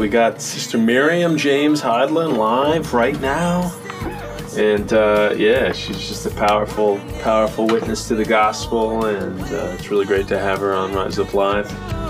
We got Sister Miriam James Heidland live right now. And yeah, she's just a powerful witness to the gospel, and it's really great to have her on Rise Up Live.